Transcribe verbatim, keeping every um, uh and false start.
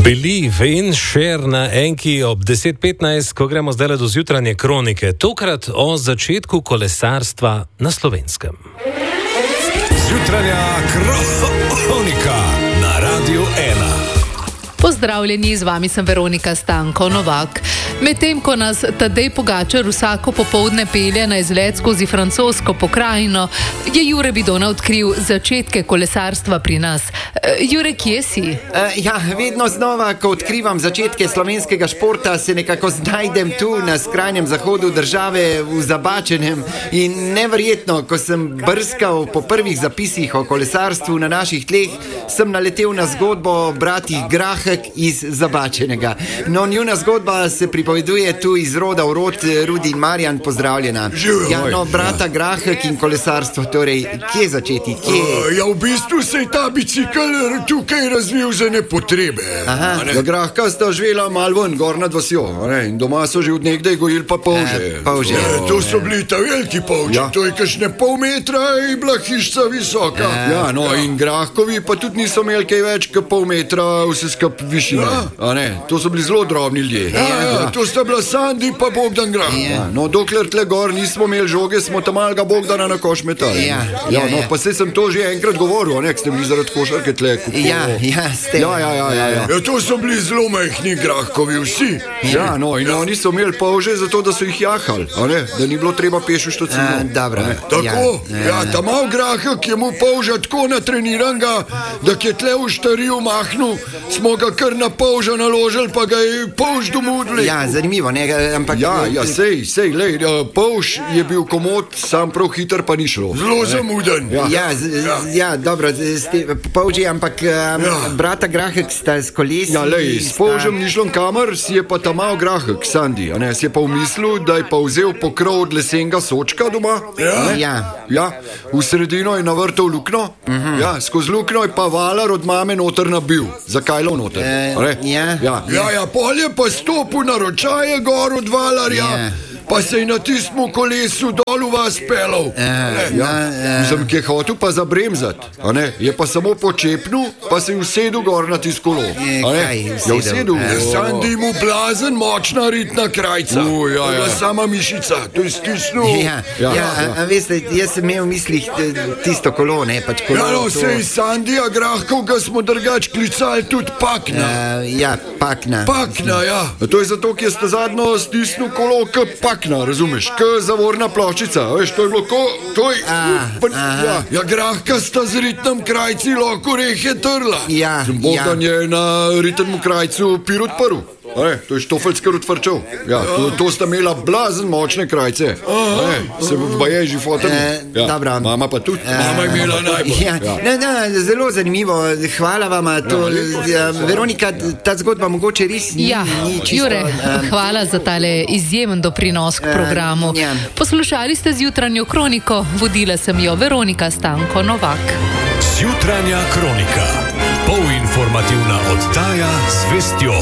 Believe in share na enki ob deset petnajst, ko gremo zdaj do zjutranje kronike. Tokrat o začetku kolesarstva na Slovenskem. Zjutranja kronika na Radiu ena. Pozdravljeni, z vami sem Veronika Stanko Novak. Medtem ko nas Tadej Pogačar vsako popoldne pelje na izlet skozi francosko pokrajino, je Jure Bidona odkril začetke kolesarstva pri nas. Jure, kje si? Uh, ja, vedno znova, ko odkrivam začetke slovenskega športa, se nekako znajdem tu na skrajnem zahodu države v Zabačenem. In neverjetno, ko sem brskal po prvih zapisih o kolesarstvu na naših tleh, sem naletel na zgodbo bratih Grahek iz Zabačenega. No, njuna zgodba se pripoveduje tu iz roda v rod. Rudi in Marjan, pozdravljena. Ja, no, brata Grahek in kolesarstvo, torej, kje začeti? Kje? Uh, ja, v bistvu se je ta bicikl tukaj razvil za nepotrebe. Aha. Ne? Grahka sta živela malo ven, gor nad vasjo, ne? In doma so že od nekdaj gojili pa polže. Uh, polže. Ja, to so bili ta veliki polži, ja. To je kakšne pol metra in bila hišca visoka. Uh, ja, no, ja. In Grahkovi pa tudi niso imeli kaj več kot pol metra vse skup višine. Ja. A ne, to so bili zelo drobni ljudje. Ja, ja, ja. To sta bila Sandi pa Bogdan Grah. Ja. No, dokler tle gor nismo imeli žoge, smo tam malega Bogdana na koš metali. Ja, ja, ja, no, ja. Pa se sem to že enkrat govoril, ne, ste bili zaradi košarke tle. Ja, ja, ste. Ja, ja, ja, ja, ja. Ja, to so bili zelo majhni Grahkovi vsi. Ja, no, in oni so imeli polže zato, da so jih jahali, a ne, da ni bilo treba peš v štacino. Dobro. Tako, ja, ja, ja ta mal Grahek je mu polža tako natreniranga, da je tle v štariju mahnil, smo ga kar na polža naložili, pa ga je polž domudli. Ja, zanimivo, ne, ampak... Ja, ja, sej, sej, lej, polž je bil komod, sam prav hiter pa ni šlo. Zelo zamuden. Ja, ja, z, ja. ja dobro, ste polži, ampak um, ja. Brata Grahek sta s kolesi... Ja, lej, s polžem ni šlo kamer, si je pa ta mal Grahek, Sandi, a ne, si je pa umislil, da je pa vzel pokrov od lesenega sočka doma. Ja. Ja. Ja, v sredino je navrtal lukno, uh-huh. Ja, skozi lukno je pa valar od mame noter nabil. Zakaj lo noter? Uh, ja. Ja, ja, ja, pol je pa stopil na ročaje gor od valarja. Ja. Pa se je na tistem kolesu dol v vas pelal. Uh, ja, uh, Sem ki je hotel pa zabremzat, a ne, je pa samo počepnil, pa se je usedel gor na tisto kolo. E, kaj je usedel? Ja, usedel. Uh, Sandi mu blazen, močna ritna krajca. Uh, ja, ja. Sama mišica, to je stisnil. Ja, ja, ja, ja. A, a veste, jaz sem imel v mislih tisto kolo, ne, pač kolo. Ja, no, to... sej Sandija Grahkov ga smo drugač klicali tudi Pakna. Uh, ja, Pakna. Pakna, ja. A to je zato, ker ste zadnjo stisnil kolo k Pakna, razumeš, k zavorna ploščica, veš, to je bilo ko, to je, A, pa, ja, ja, Grahka sta z ritnem krajci lahko rehe trla. Ja, Bogdan ja. je na ritnem krajcu pir odprl. E, to je štofeljski odvrčal. Ja, to, to sta imela blazen močne krajce. E, se baje že fotem. E, ja, dobro. Mama pa tudi. E, Mama je imela najbolj. Ja, ja. Ne, ne, zelo zanimivo. Hvala vama. To, ja, Veronika, ta zgodba mogoče res ni, ja, ni čisto... Jure, um, hvala za tale izjemen doprinos k programu. Uh, ja. Poslušali ste zjutranjo kroniko, vodila sem jo Veronika Stanko Novak. Zjutranja kronika. Polinformativna oddaja z vestjo.